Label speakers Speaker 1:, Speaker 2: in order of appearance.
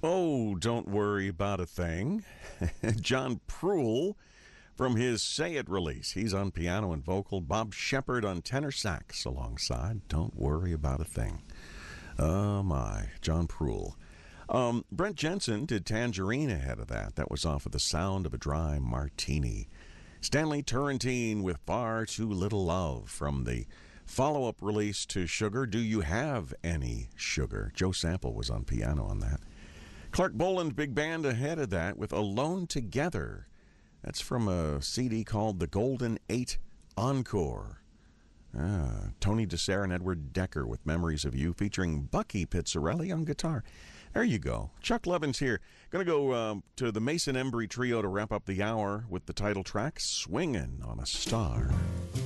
Speaker 1: Oh, don't worry about a thing. John Proulx from his Say It release. He's on piano and vocal. Bob Shepard on tenor sax alongside Don't Worry About a Thing. Oh, my. John Proulx. Brent Jensen did Tangerine ahead of that. That was off of The Sound of a Dry Martini. Stanley Turrentine with Far Too Little Love from the follow-up release to Sugar. Do You Have Any Sugar? Joe Sample was on piano on that. Clark Boland Big Band ahead of that with Alone Together. That's from a CD called The Golden Eight Encore. Tony DeSere and Edward Decker with Memories of You featuring Bucky Pizzarelli on guitar. There you go. Chuck Levins here. Going to go to the Mason Embry Trio to wrap up the hour with the title track, Swingin' on a Star.